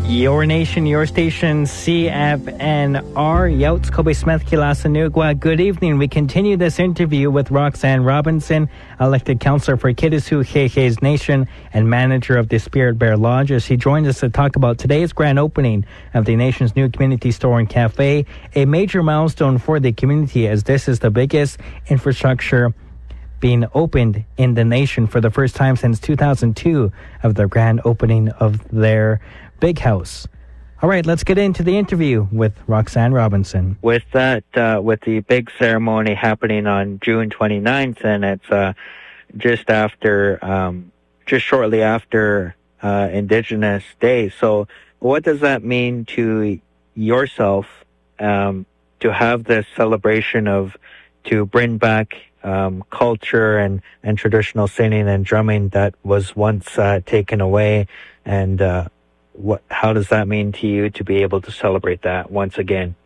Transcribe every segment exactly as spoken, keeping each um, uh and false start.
Your nation, your station, C F N R. Youts Kobe Smith Kilasanugwa. Good evening. We continue this interview with Roxanne Robinson, elected councillor for Kitasoo Xexes Nation and manager of the Spirit Bear Lodge, as she joins us to talk about today's grand opening of the nation's new community store and cafe, a major milestone for the community, as this is the biggest infrastructure being opened in the nation for the first time since two thousand two of the grand opening of their big house. All right, let's get into the interview with Roxanne Robinson. With that, uh, with the big ceremony happening on June twenty-ninth, and it's uh, just after, um, just shortly after uh, Indigenous Day. So what does that mean to yourself um, to have this celebration of, to bring back um, culture and, and traditional singing and drumming that was once uh, taken away, and uh, What? How does that mean to you to be able to celebrate that once again?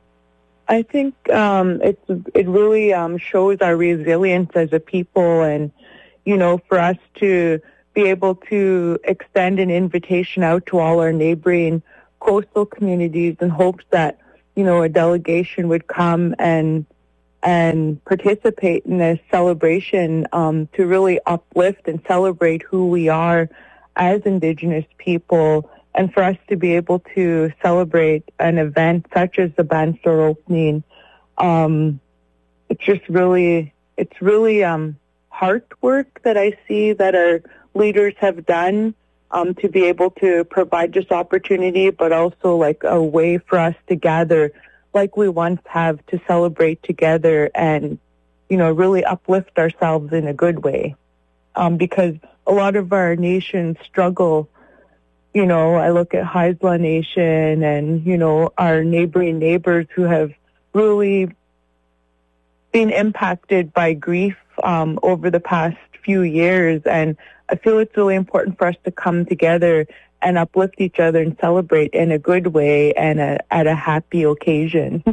I think um, it's it really um, shows our resilience as a people, and you know, for us to be able to extend an invitation out to all our neighboring coastal communities in hopes that you know a delegation would come and and participate in this celebration um, to really uplift and celebrate who we are as Indigenous people. And for us to be able to celebrate an event such as the band store opening, um, it's just really, it's really um, heart work that I see that our leaders have done um, to be able to provide this opportunity, but also like a way for us to gather like we once have to celebrate together and, you know, really uplift ourselves in a good way. Um, because a lot of our nations struggle. You know, I look at Haisla Nation and, you know, our neighboring neighbors who have really been impacted by grief um, over the past few years. And I feel it's really important for us to come together and uplift each other and celebrate in a good way and a, at a happy occasion.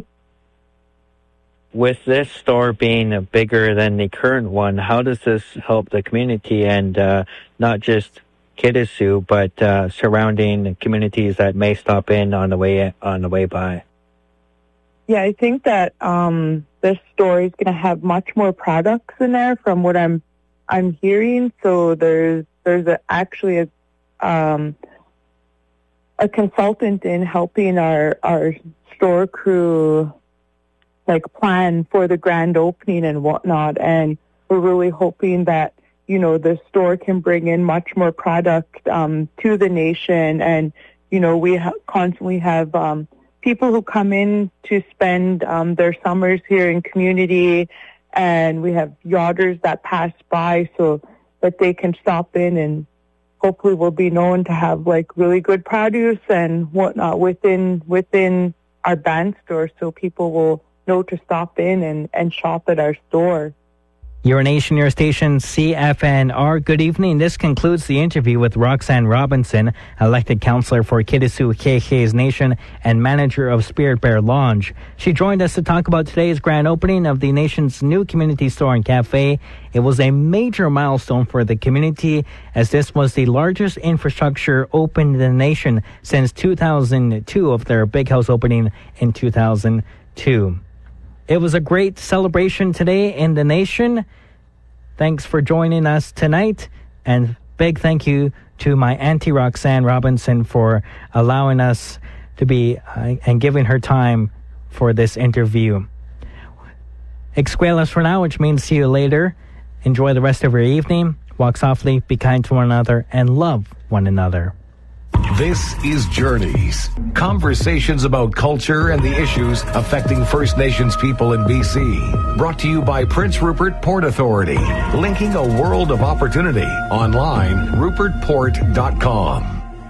With this store being bigger than the current one, how does this help the community and uh, not just Kitasoo, but uh, surrounding communities that may stop in on the way on the way by? Yeah, I think that um, this store is going to have much more products in there, from what I'm I'm hearing. So there's there's a, actually a um, a consultant in helping our our store crew like plan for the grand opening and whatnot, and we're really hoping that you know, the store can bring in much more product um, to the nation. And, you know, we ha- constantly have um, people who come in to spend um, their summers here in community, and we have yachters that pass by so that they can stop in, and hopefully we'll be known to have, like, really good produce and whatnot within within our band store, so people will know to stop in and, and shop at our store. Your nation, your station, C F N R. Good evening. This concludes the interview with Roxanne Robinson, elected councillor for Kitasoo Xexes Nation and manager of Spirit Bear Lodge. She joined us to talk about today's grand opening of the nation's new community store and cafe. It was a major milestone for the community, as this was the largest infrastructure opened in the nation since two thousand two of their big house opening in two thousand two. It was a great celebration today in the nation. Thanks for joining us tonight. And big thank you to my auntie Roxanne Robinson for allowing us to be uh, and giving her time for this interview. Escuelas for now, which means see you later. Enjoy the rest of your evening. Walk softly, be kind to one another, and love one another. This is Journeys. Conversations about culture and the issues affecting First Nations people in B C. Brought to you by Prince Rupert Port Authority. Linking a world of opportunity. Online, rupert port dot com.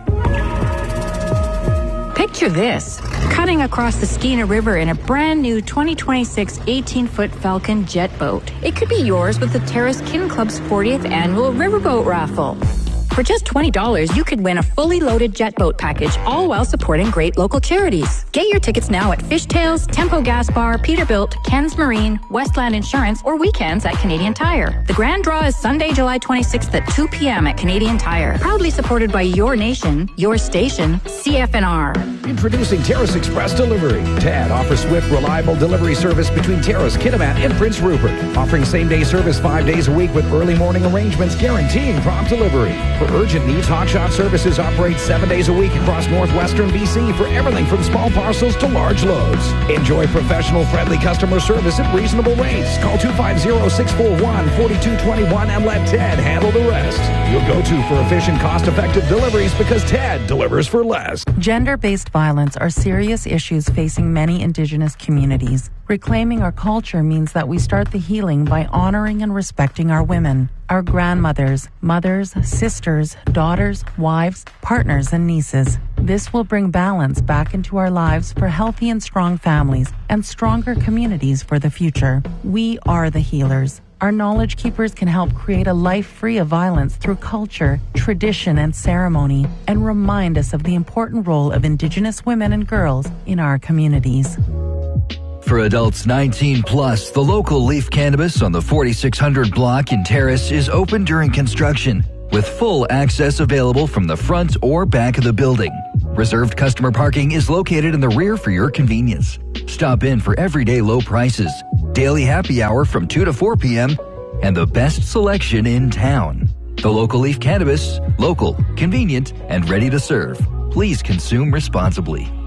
Picture this. Cutting across the Skeena River in a brand new twenty twenty-six eighteen-foot Falcon jet boat. It could be yours with the Terrace Kin Club's fortieth annual riverboat raffle. For just twenty dollars, you could win a fully loaded jet boat package, all while supporting great local charities. Get your tickets now at Fishtails, Tempo Gas Bar, Peterbilt, Ken's Marine, Westland Insurance, or weekends at Canadian Tire. The grand draw is Sunday, July twenty-sixth at two p.m. at Canadian Tire. Proudly supported by your nation, your station, C F N R. Introducing Terrace Express Delivery. Ted offers swift, reliable delivery service between Terrace, Kitimat, and Prince Rupert. Offering same-day service five days a week with early morning arrangements guaranteeing prompt delivery. For urgent needs, Hotshot Services operates seven days a week across northwestern B C for everything from small parcels to large loads. Enjoy professional, friendly customer service at reasonable rates. Call two five zero, six four one, four two two one and let Ted handle the rest. Your go-to for efficient, cost-effective deliveries because Ted delivers for less. Gender-based violence are serious issues facing many Indigenous communities. Reclaiming our culture means that we start the healing by honoring and respecting our women, our grandmothers, mothers, sisters, daughters, wives, partners, and nieces. This will bring balance back into our lives for healthy and strong families and stronger communities for the future. We are the healers. Our knowledge keepers can help create a life free of violence through culture, tradition, and ceremony, and remind us of the important role of Indigenous women and girls in our communities. For adults nineteen plus, the local Leaf Cannabis on the forty-six hundred block in Terrace is open during construction, with full access available from the front or back of the building. Reserved customer parking is located in the rear for your convenience. Stop in for everyday low prices, daily happy hour from two to four p.m., and the best selection in town. The local Leaf Cannabis, local, convenient, and ready to serve. Please consume responsibly.